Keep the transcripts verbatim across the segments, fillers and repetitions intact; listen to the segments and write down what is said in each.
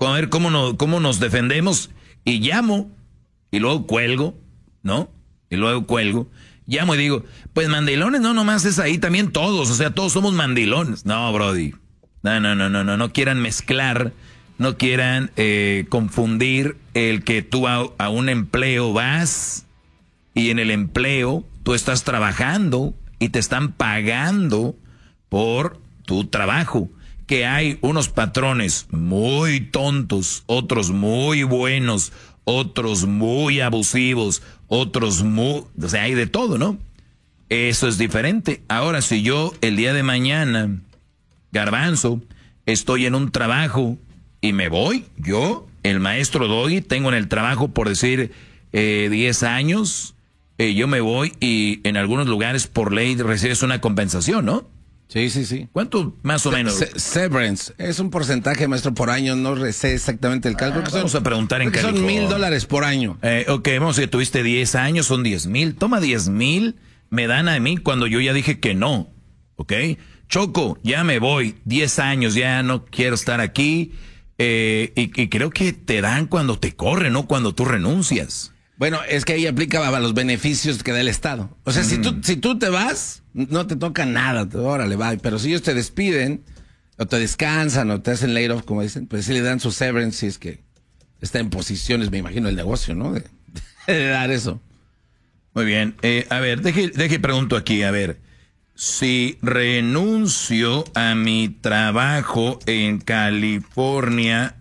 a ver cómo nos, cómo nos defendemos, y llamo, y luego cuelgo, ¿no? Y luego cuelgo, llamo y digo, pues mandilones no nomás es ahí, también todos, o sea, todos somos mandilones. No, brody, no, no, no, no, no, no quieran mezclar, no quieran eh, confundir el que tú a, a un empleo vas, y en el empleo tú estás trabajando, y te están pagando por tu trabajo. Que hay unos patrones muy tontos, otros muy buenos, otros muy abusivos, otros muy... O sea, hay de todo, ¿no? Eso es diferente. Ahora, si yo el día de mañana, Garbanzo, estoy en un trabajo y me voy, yo, el maestro Doggy, tengo en el trabajo, por decir, eh, diez años, eh, yo me voy y en algunos lugares por ley recibes una compensación, ¿no? Sí, sí, sí. ¿Cuánto más o menos? Se, severance. Es un porcentaje, maestro, por año. No sé exactamente el cálculo. Ah, que son, vamos a preguntar en California. Son mil dólares por año. Eh, ok, vamos a decir, tuviste diez años, son diez mil. Toma diez mil, me dan a mí cuando yo ya dije que no. ¿Ok? Choco, ya me voy. diez años, ya no quiero estar aquí. Eh, y, y creo que te dan cuando te corren, no cuando tú renuncias. Bueno, es que ahí aplica a los beneficios que da el Estado. O sea, mm. si tú si tú te vas, no te toca nada, órale, va. Pero si ellos te despiden, o te descansan, o te hacen laid off, como dicen, pues sí le dan su severance, si es que está en posiciones, me imagino, el negocio, ¿no? De, de dar eso. Muy bien. Eh, a ver, deje, deje pregunto aquí, a ver. Si renuncio a mi trabajo en California,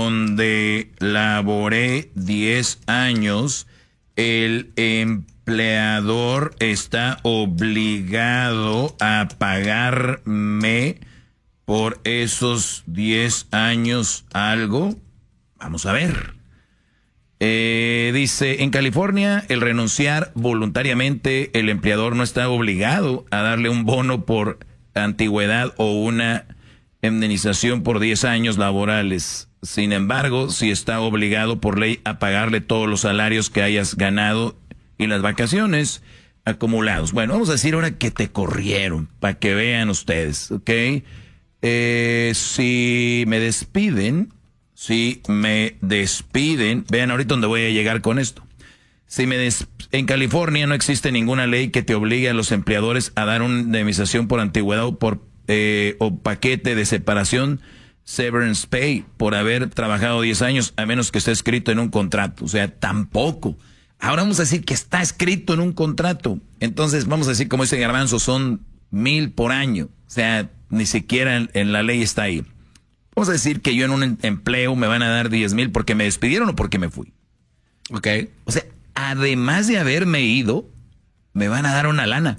donde laboré diez años, el empleador está obligado a pagarme por esos diez años algo. Vamos a ver. Eh, dice, en California, el renunciar voluntariamente, el empleador no está obligado a darle un bono por antigüedad o una indemnización por diez años laborales. Sin embargo, si está obligado por ley a pagarle todos los salarios que hayas ganado y las vacaciones acumulados. Bueno, vamos a decir ahora que te corrieron, para que vean ustedes, ¿ok? Eh, si me despiden, si me despiden, vean ahorita dónde voy a llegar con esto. Si me des- en California no existe ninguna ley que te obligue a los empleadores a dar una indemnización por antigüedad o por eh, o paquete de separación, severance pay, por haber trabajado diez años, a menos que esté escrito en un contrato. O sea, tampoco. Ahora vamos a decir que está escrito en un contrato. Entonces, vamos a decir, como dice Garbanzo, son mil por año. O sea, ni siquiera en, en la ley está ahí. Vamos a decir que yo en un empleo me van a dar diez mil porque me despidieron o porque me fui. Ok. O sea, además de haberme ido, me van a dar una lana.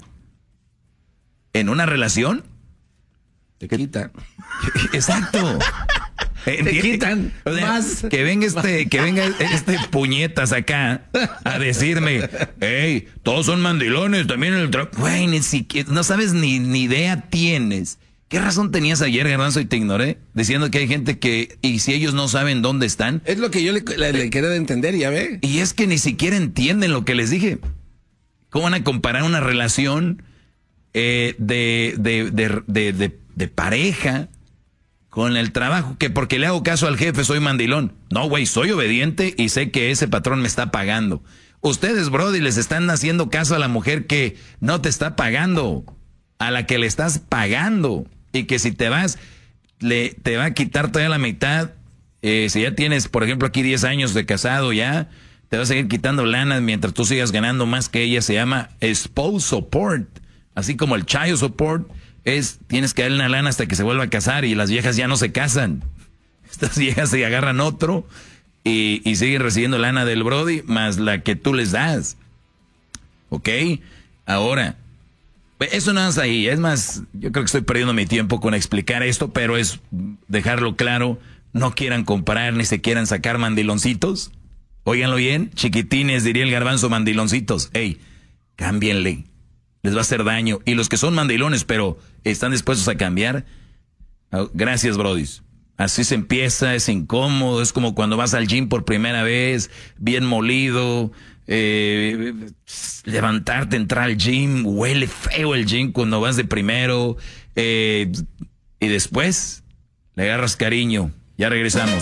En una relación, te quitan. Exacto. Te quitan o sea, más. Que venga este, que venga este puñetas acá a decirme, hey, todos son mandilones, también el trabajo. Güey, ni siquiera, no sabes ni, ni idea tienes. ¿Qué razón tenías ayer, Garbanzo, y te ignoré? Diciendo que hay gente que, y si ellos no saben dónde están. Es lo que yo le, le, le quería entender, ya ve. Y es que ni siquiera entienden lo que les dije. ¿Cómo van a comparar una relación eh, de, de, de, de, de, de pareja con el trabajo? Que porque le hago caso al jefe soy mandilón. No, güey, soy obediente y sé que ese patrón me está pagando. Ustedes, brody, les están haciendo caso a la mujer que no te está pagando, a la que le estás pagando. Y que si te vas, le, te va a quitar toda la mitad. Eh, si ya tienes, por ejemplo, aquí diez años de casado ya, te va a seguir quitando lana mientras tú sigas ganando más que ella. Se llama spouse support. Así como el child support es, tienes que darle una lana hasta que se vuelva a casar y las viejas ya no se casan. Estas viejas se agarran otro y, y siguen recibiendo lana del brody más la que tú les das. ¿Ok? Ahora, eso no es ahí. Es más, yo creo que estoy perdiendo mi tiempo con explicar esto, pero es dejarlo claro. No quieran comparar ni se quieran sacar mandiloncitos. Óiganlo bien, chiquitines, diría el Garbanzo, mandiloncitos. Ey, cámbienle. Les va a hacer daño. Y los que son mandilones, pero están dispuestos a cambiar, gracias, brodis. Así se empieza, es incómodo, es como cuando vas al gym por primera vez, bien molido, eh, levantarte, entrar al gym, huele feo el gym cuando vas de primero, eh, y después le agarras cariño. Ya regresamos.